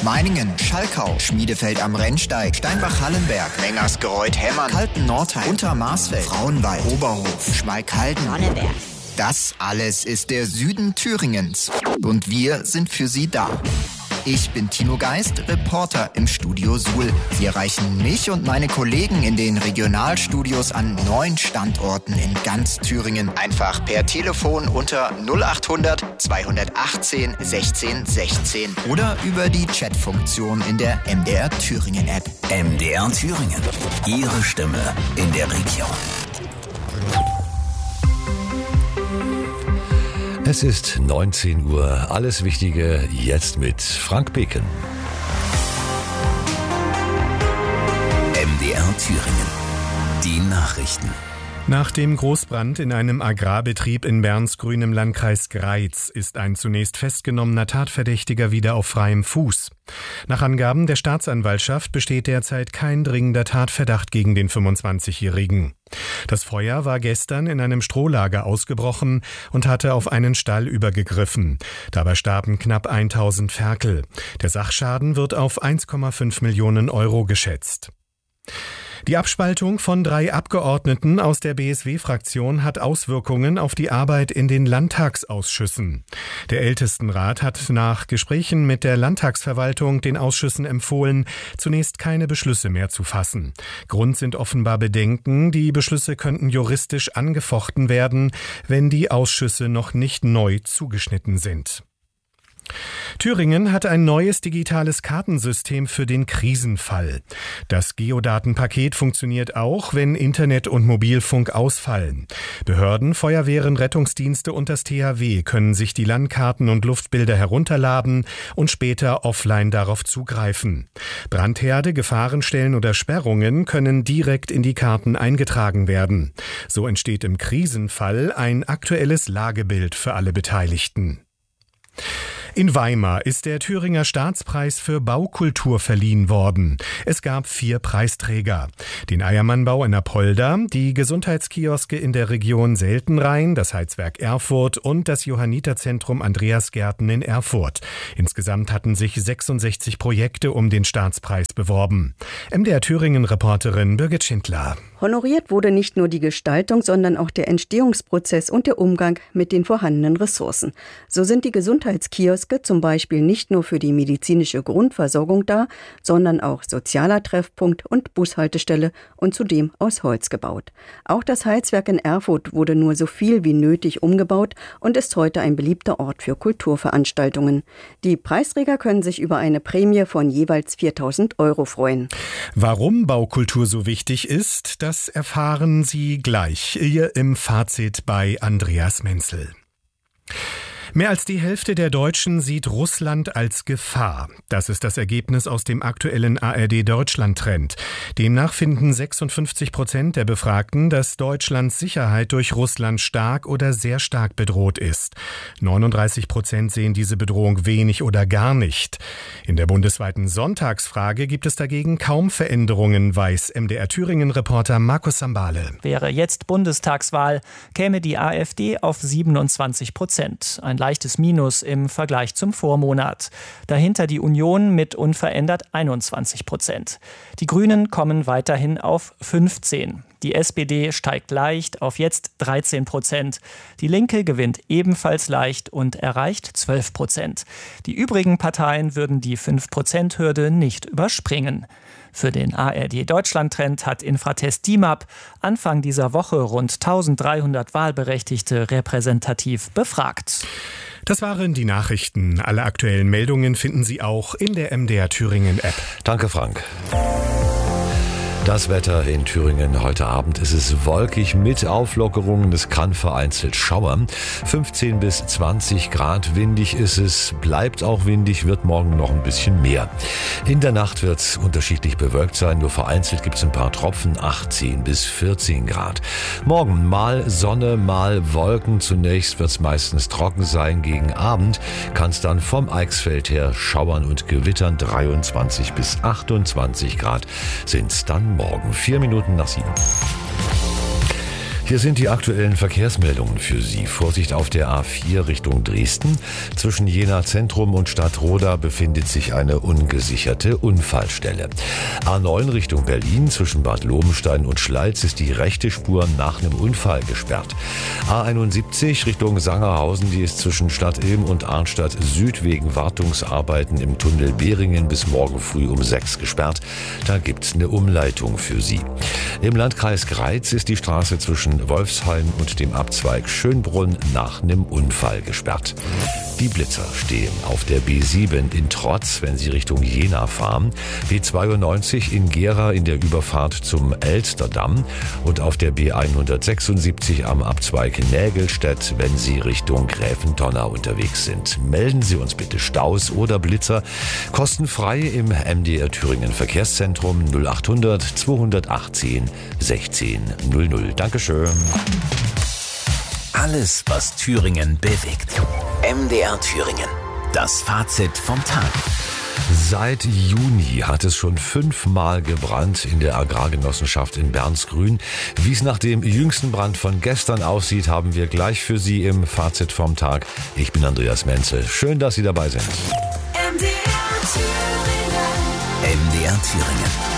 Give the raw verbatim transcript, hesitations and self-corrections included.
Meiningen, Schalkau, Schmiedefeld am Rennsteig, Steinbach-Hallenberg, Mengersgereuth-Hemmern, Kalten-Nordheim, Untermarsfeld, Frauenwald, Oberhof, Schmalkalden, Sonneberg. Das alles ist der Süden Thüringens. Und wir sind für Sie da. Ich bin Tino Geist, Reporter im Studio Suhl. Sie erreichen mich und meine Kollegen in den Regionalstudios an neun Standorten in ganz Thüringen. Einfach per Telefon unter null achthundert zweihundertachtzehn sechzehn sechzehn oder über die Chatfunktion in der M D R Thüringen App. M D R Thüringen. Ihre Stimme in der Region. Es ist neunzehn Uhr. Alles Wichtige jetzt mit Frank Beken. M D R Thüringen. Die Nachrichten. Nach dem Großbrand in einem Agrarbetrieb in Bernsgrün Landkreis Greiz ist ein zunächst festgenommener Tatverdächtiger wieder auf freiem Fuß. Nach Angaben der Staatsanwaltschaft besteht derzeit kein dringender Tatverdacht gegen den fünfundzwanzigjährigen. Das Feuer war gestern in einem Strohlager ausgebrochen und hatte auf einen Stall übergegriffen. Dabei starben knapp tausend Ferkel. Der Sachschaden wird auf eins Komma fünf Millionen Euro geschätzt. Die Abspaltung von drei Abgeordneten aus der B S W-Fraktion hat Auswirkungen auf die Arbeit in den Landtagsausschüssen. Der Ältestenrat hat nach Gesprächen mit der Landtagsverwaltung den Ausschüssen empfohlen, zunächst keine Beschlüsse mehr zu fassen. Grund sind offenbar Bedenken, die Beschlüsse könnten juristisch angefochten werden, wenn die Ausschüsse noch nicht neu zugeschnitten sind. Thüringen hat ein neues digitales Kartensystem für den Krisenfall. Das Geodatenpaket funktioniert auch, wenn Internet und Mobilfunk ausfallen. Behörden, Feuerwehren, Rettungsdienste und das T H W können sich die Landkarten und Luftbilder herunterladen und später offline darauf zugreifen. Brandherde, Gefahrenstellen oder Sperrungen können direkt in die Karten eingetragen werden. So entsteht im Krisenfall ein aktuelles Lagebild für alle Beteiligten. In Weimar ist der Thüringer Staatspreis für Baukultur verliehen worden. Es gab vier Preisträger. Den Eiermannbau in Apolda, die Gesundheitskioske in der Region Seltenrhein, das Heizwerk Erfurt und das Johanniterzentrum Andreasgärten in Erfurt. Insgesamt hatten sich sechsundsechzig Projekte um den Staatspreis beworben. M D R Thüringen-Reporterin Birgit Schindler. Honoriert wurde nicht nur die Gestaltung, sondern auch der Entstehungsprozess und der Umgang mit den vorhandenen Ressourcen. So sind die Gesundheitskioske zum Beispiel nicht nur für die medizinische Grundversorgung da, sondern auch sozialer Treffpunkt und Bushaltestelle und zudem aus Holz gebaut. Auch das Heizwerk in Erfurt wurde nur so viel wie nötig umgebaut und ist heute ein beliebter Ort für Kulturveranstaltungen. Die Preisträger können sich über eine Prämie von jeweils viertausend Euro freuen. Warum Baukultur so wichtig ist, das erfahren Sie gleich hier im Fazit bei Andreas Menzel. Mehr als die Hälfte der Deutschen sieht Russland als Gefahr. Das ist das Ergebnis aus dem aktuellen A R D-Deutschland-Trend. Demnach finden sechsundfünfzig Prozent der Befragten, dass Deutschlands Sicherheit durch Russland stark oder sehr stark bedroht ist. neununddreißig Prozent sehen diese Bedrohung wenig oder gar nicht. In der bundesweiten Sonntagsfrage gibt es dagegen kaum Veränderungen, weiß M D R Thüringen-Reporter Markus Sambale. Wäre jetzt Bundestagswahl, käme die A f D auf siebenundzwanzig Prozent. Ein leichtes Minus im Vergleich zum Vormonat. Dahinter die Union mit unverändert einundzwanzig Prozent. Die Grünen kommen weiterhin auf fünfzehn. Die S P D steigt leicht auf jetzt dreizehn Prozent. Die Linke gewinnt ebenfalls leicht und erreicht zwölf Prozent. Die übrigen Parteien würden die fünf Prozent Hürde nicht überspringen. Für den A R D-Deutschland-Trend hat Infratest D I M A P Anfang dieser Woche rund eintausenddreihundert Wahlberechtigte repräsentativ befragt. Das waren die Nachrichten. Alle aktuellen Meldungen finden Sie auch in der M D R Thüringen-App. Danke, Frank. Das Wetter in Thüringen heute Abend ist es wolkig mit Auflockerungen. Es kann vereinzelt schauern. fünfzehn bis zwanzig Grad windig ist es, bleibt auch windig, wird morgen noch ein bisschen mehr. In der Nacht wird es unterschiedlich bewölkt sein, nur vereinzelt gibt es ein paar Tropfen, achtzehn bis vierzehn Grad. Morgen mal Sonne, mal Wolken. Zunächst wird es meistens trocken sein. Gegen Abend kann es dann vom Eichsfeld her schauern und gewittern. dreiundzwanzig bis achtundzwanzig Grad sind es dann morgen. Vier Minuten nach sieben. Hier sind die aktuellen Verkehrsmeldungen für Sie. Vorsicht auf der A vier Richtung Dresden. Zwischen Jena Zentrum und Stadtroda befindet sich eine ungesicherte Unfallstelle. A neun Richtung Berlin. Zwischen Bad Lobenstein und Schleiz ist die rechte Spur nach einem Unfall gesperrt. A einundsiebzig Richtung Sangerhausen. Die ist zwischen Stadt Ilm und Arnstadt Süd wegen Wartungsarbeiten im Tunnel Behringen bis morgen früh um sechs gesperrt. Da gibt's eine Umleitung für Sie. Im Landkreis Greiz ist die Straße zwischen Wolfsheim und dem Abzweig Schönbrunn nach einem Unfall gesperrt. Die Blitzer stehen auf der B sieben in Trotz, wenn Sie Richtung Jena fahren, B zweiundneunzig in Gera in der Überfahrt zum Elsterdamm und auf der B hundertsechsundsiebzig am Abzweig Nägelstedt, wenn Sie Richtung Gräfentonner unterwegs sind. Melden Sie uns bitte Staus oder Blitzer kostenfrei im M D R Thüringen Verkehrszentrum null achthundert zweihundertachtzehn sechzehn null null. Dankeschön. Alles, was Thüringen bewegt. M D R Thüringen. Das Fazit vom Tag. Seit Juni hat es schon fünfmal gebrannt in der Agrargenossenschaft in Bernsgrün. Wie es nach dem jüngsten Brand von gestern aussieht, haben wir gleich für Sie im Fazit vom Tag. Ich bin Andreas Menzel. Schön, dass Sie dabei sind. M D R Thüringen. M D R Thüringen.